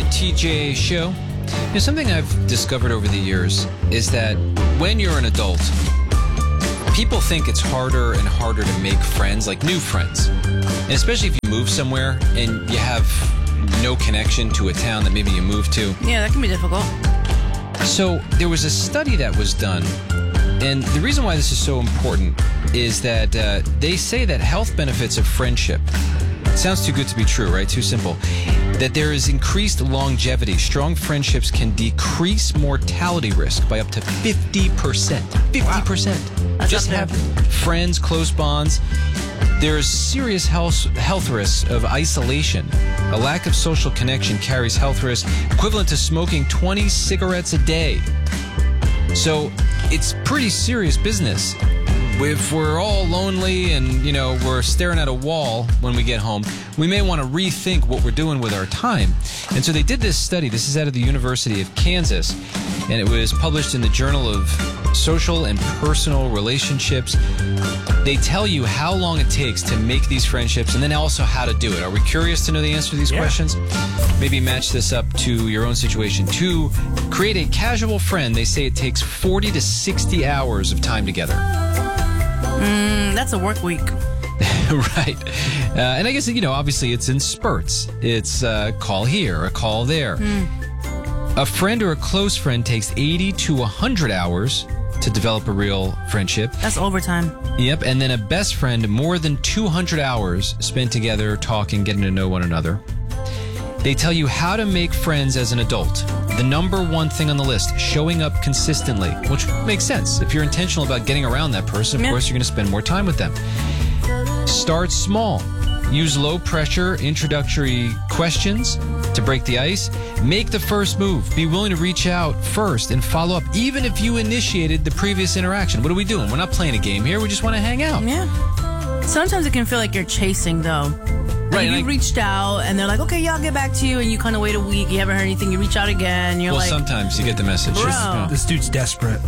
TJ Show. Something I've discovered over the years is that when you're an adult, people think it's harder and harder to make friends, like new friends. And especially if you move somewhere and you have no connection to a town that maybe you moved to. Yeah, that can be difficult. So there was a study that was done, and the reason why this is so important is that they say that health benefits of friendship, sounds too good to be true, right? Too simple. That there is increased longevity. Strong friendships can decrease mortality risk by up to 50%. 50%. Wow. Just have friends, close bonds. There's serious health risks of isolation. A lack of social connection carries health risks equivalent to smoking 20 cigarettes a day. So it's pretty serious business. If we're all lonely and, we're staring at a wall when we get home, we may want to rethink what we're doing with our time. And so they did this study. This is out of the University of Kansas, and it was published in the Journal of Social and Personal Relationships. They tell you how long it takes to make these friendships and then also how to do it. Are we curious to know the answer to these questions? Maybe match this up to your own situation. To create a casual friend, they say it takes 40 to 60 hours of time together. That's a work week. Right. And I guess, obviously it's in spurts. It's a call here, a call there. A friend or a close friend takes 80 to 100 hours to develop a real friendship. That's overtime. Yep. And then a best friend, more than 200 hours spent together, talking, getting to know one another. They tell you how to make friends as an adult. The number one thing on the list, showing up consistently, which makes sense. If you're intentional about getting around that person, of course, you're going to spend more time with them. Start small. Use low-pressure introductory questions to break the ice. Make the first move. Be willing to reach out first and follow up, even if you initiated the previous interaction. What are we doing? We're not playing a game here. We just want to hang out. Yeah. Sometimes it can feel like you're chasing, though. Right, you reached out, and they're like, okay, yeah, I'll get back to you, and you kind of wait a week, you haven't heard anything, you reach out again, you're like... sometimes you get the message. Bro. This dude's desperate.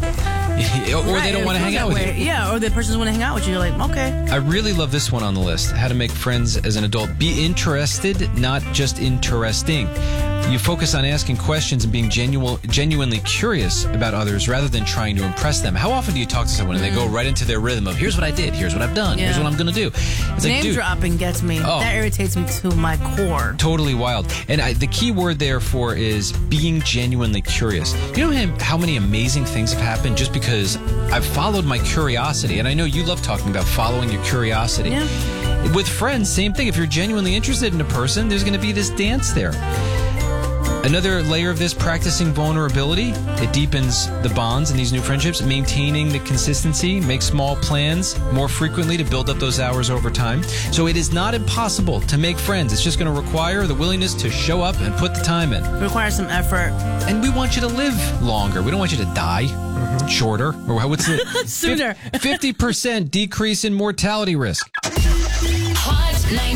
Or they don't want to hang out with you. Yeah, or the person doesn't want to hang out with you. You're like, okay. I really love this one on the list, how to make friends as an adult. Be interested, not just interesting. You focus on asking questions and being genuinely curious about others rather than trying to impress them. How often do you talk to someone and they go right into their rhythm of, here's what I did, here's what I've done, here's what I'm going to do. It's Name dropping gets me. That irritates me to my core. Totally wild. And the key word therefore is being genuinely curious. You know how many amazing things have happened just because I've followed my curiosity? And I know you love talking about following your curiosity. Yeah. With friends, same thing. If you're genuinely interested in a person, there's going to be this dance there. Another layer of this, practicing vulnerability. It deepens the bonds in these new friendships. Maintaining the consistency. Make small plans more frequently to build up those hours over time. So it is not impossible to make friends. It's just going to require the willingness to show up and put the time in. It requires some effort. And we want you to live longer. We don't want you to die shorter. Or what's it? Sooner. 50% decrease in mortality risk. Hot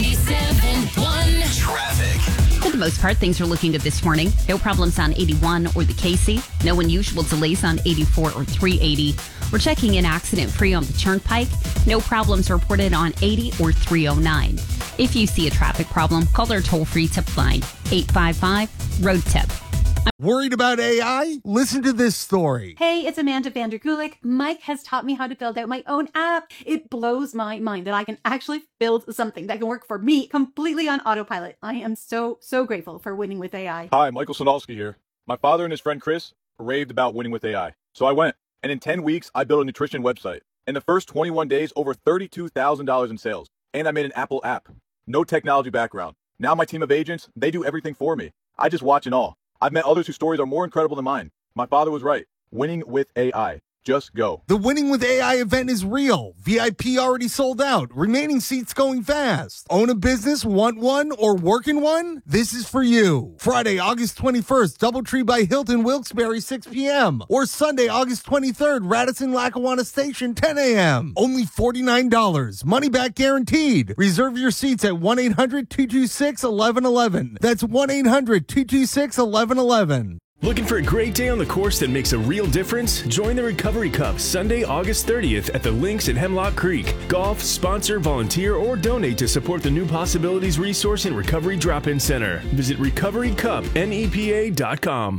97.1 traffic. For the most part, things are looking good this morning. No problems on 81 or the Casey. No unusual delays on 84 or 380. We're checking in accident-free on the Turnpike. No problems reported on 80 or 309. If you see a traffic problem, call our toll-free tip line, 855-ROAD-TIP. Worried about AI? Listen to this story. Hey, it's Amanda Vandergulik. Mike has taught me how to build out my own app. It blows my mind that I can actually build something that can work for me completely on autopilot. I am so grateful for Winning with AI. Hi, Michael Sonalski here. My father and his friend Chris raved about Winning with AI. So I went, and in 10 weeks, I built a nutrition website. In the first 21 days, over $32,000 in sales. And I made an Apple app. No technology background. Now my team of agents, they do everything for me. I just watch and all. I've met others whose stories are more incredible than mine. My father was right. Winning with AI. Just go. The Winning with AI event is real. VIP already sold out. Remaining seats going fast. Own a business, want one, or work in one? This is for you. Friday, August 21st, Doubletree by Hilton, Wilkes-Barre, 6 p.m. Or Sunday, August 23rd, Radisson Lackawanna Station, 10 a.m. Only $49. Money back guaranteed. Reserve your seats at 1-800-226-1111. That's 1-800-226-1111. Looking for a great day on the course that makes a real difference? Join the Recovery Cup Sunday, August 30th at the Links at Hemlock Creek. Golf, sponsor, volunteer, or donate to support the New Possibilities Resource and Recovery Drop-In Center. Visit recoverycupnepa.com.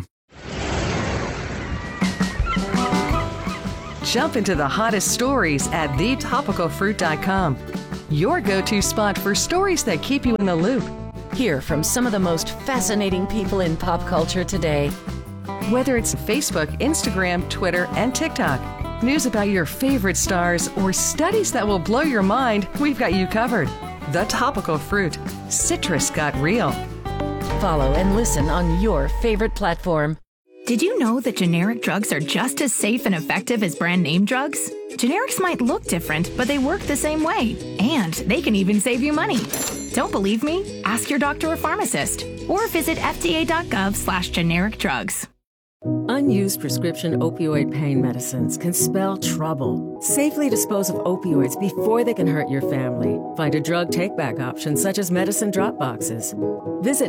Jump into the hottest stories at thetopicalfruit.com. Your go-to spot for stories that keep you in the loop. Hear from some of the most fascinating people in pop culture today. Whether it's Facebook, Instagram, Twitter, and TikTok, news about your favorite stars, or studies that will blow your mind, we've got you covered. The Topical Fruit. Citrus got real. Follow and listen on your favorite platform. Did you know that generic drugs are just as safe and effective as brand name drugs? Generics might look different, but they work the same way. And they can even save you money. Don't believe me? Ask your doctor or pharmacist. Or visit fda.gov/generic drugs. Unused prescription opioid pain medicines can spell trouble. Safely dispose of opioids before they can hurt your family. Find a drug take-back option such as medicine drop boxes. Visit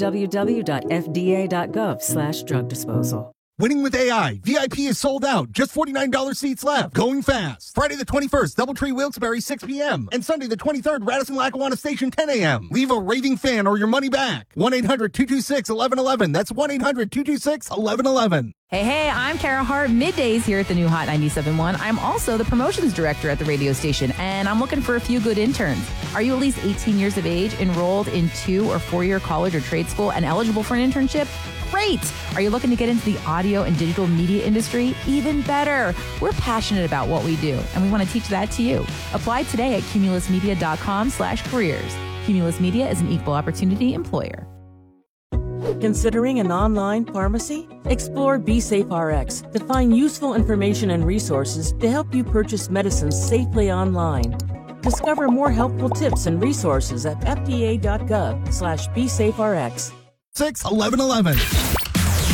www.fda.gov/drug disposal. Winning with AI. VIP is sold out. Just $49 seats left. Going fast. Friday the 21st, Doubletree Wilkes-Barre, 6 p.m. And Sunday the 23rd, Radisson-Lackawanna Station, 10 a.m. Leave a raving fan or your money back. 1-800-226-1111. That's 1-800-226-1111. Hey, I'm Kara Hart, middays here at the new Hot 97.1. I'm also the promotions director at the radio station, and I'm looking for a few good interns. Are you at least 18 years of age, enrolled in 2- or 4-year college or trade school, and eligible for an internship? Great! Are you looking to get into the audio and digital media industry? Even better! We're passionate about what we do, and we want to teach that to you. Apply today at cumulusmedia.com/careers. Cumulus Media is an equal opportunity employer. Considering an online pharmacy? Explore BeSafeRx to find useful information and resources to help you purchase medicines safely online. Discover more helpful tips and resources at fda.gov/BeSafeRx. 6-1111.